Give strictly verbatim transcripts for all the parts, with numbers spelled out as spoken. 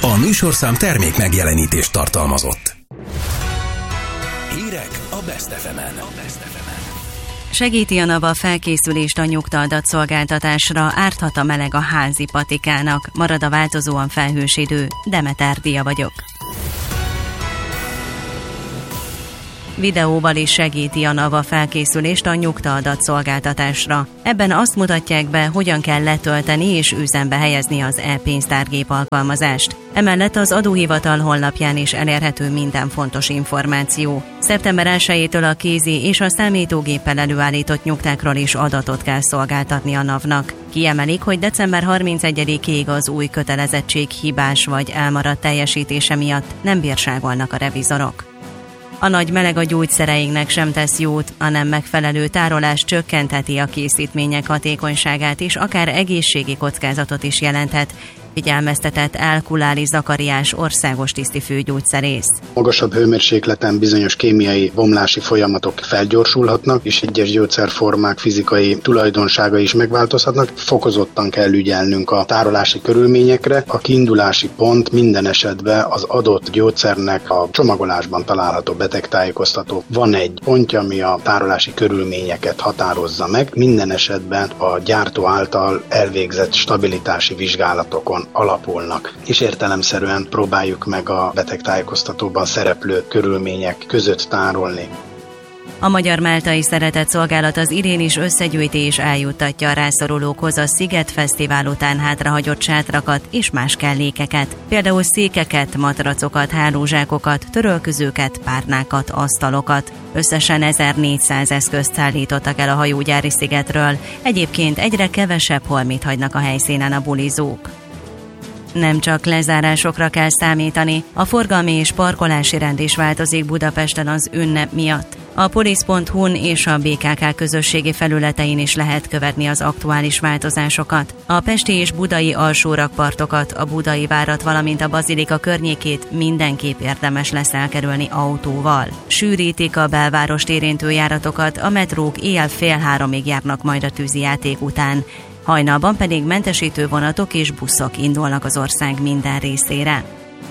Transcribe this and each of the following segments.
A műsorszám termék megjelenítést tartalmazott. Hírek a Best ef emen. Segíti a NAV a felkészülést a nyugta adatszolgáltatásra, árthat a meleg a házi patikának, marad a változóan felhős idő. Demeter Dia vagyok. Videóval is segíti a NAV a felkészülést a nyugta adatszolgáltatásra. Ebben azt mutatják be, hogyan kell letölteni és üzembe helyezni az e-pénztárgép alkalmazást. Emellett az adóhivatal honlapján is elérhető minden fontos információ. szeptember elsejétől a kézi és a számítógéppel előállított nyugtákról is adatot kell szolgáltatni a NAV-nak. Kiemelik, hogy december harmincegyedikéig az új kötelezettség hibás vagy elmaradt teljesítése miatt nem bírságolnak a revizorok. A nagy meleg a gyógyszereinknek sem tesz jót, a nem megfelelő tárolás csökkentheti a készítmények hatékonyságát és akár egészségi kockázatot is jelenthet, figyelmeztetett Elkuláli Zakariás országos tisztifőgyógyszerész. Magasabb hőmérsékleten bizonyos kémiai bomlási folyamatok felgyorsulhatnak, és egyes gyógyszerformák fizikai tulajdonságai is megváltozhatnak. Fokozottan kell ügyelnünk a tárolási körülményekre. A kiindulási pont minden esetben az adott gyógyszernek a csomagolásban található betegtájékoztató. Van egy pontja, ami a tárolási körülményeket határozza meg. Minden esetben a gyártó által elvégzett stabilitási vizsgálatokon alapulnak, és értelemszerűen próbáljuk meg a betegtájékoztatóban szereplő körülmények között tárolni. A Magyar Máltai Szeretetszolgálat az idén is összegyűjti és eljuttatja a rászorulókhoz a Sziget Fesztivál után hátrahagyott sátrakat és más kellékeket, például székeket, matracokat, hálózsákokat, törölközőket, párnákat, asztalokat. Összesen ezernégyszáz eszközt szállítottak el a hajógyári szigetről, egyébként egyre kevesebb holmit hagynak a helyszínen a bulizók. Nem csak lezárásokra kell számítani, a forgalmi és parkolási rend is változik Budapesten az ünnep miatt. A polisz pont hu-n és a bé ká ká közösségi felületein is lehet követni az aktuális változásokat. A pesti és budai alsórakpartokat, a budai várat, valamint a bazilika környékét mindenképp érdemes lesz elkerülni autóval. Sűrítik a belvárost érintő járatokat, a metrók éjjel fél háromig járnak majd a tűzijáték után. Hajnalban pedig mentesítő vonatok és buszok indulnak az ország minden részére.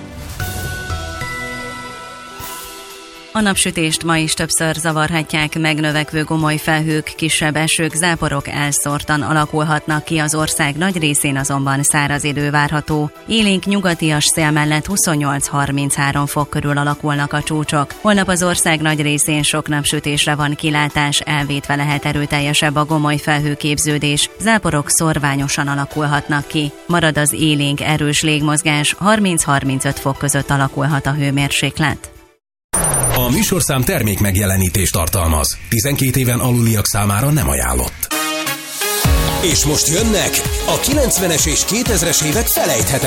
A napsütést ma is többször zavarhatják megnövekvő gomoly felhők, kisebb esők, záporok elszórtan alakulhatnak ki, az ország nagy részén azonban száraz idő várható. Élénk nyugatias szél mellett huszonnyolc-harminchárom fok körül alakulnak a csúcsok. Holnap az ország nagy részén sok napsütésre van kilátás, elvétve lehet erőteljesebb a gomoly felhőképződés, záporok szorványosan alakulhatnak ki. Marad az élénk erős légmozgás, harminc-harmincöt fok között alakulhat a hőmérséklet. A műsorszám termék megjelenítést tartalmaz. tizenkét éven aluliak számára nem ajánlott. És most jönnek a kilencvenes és kétezres évek felejthetetlen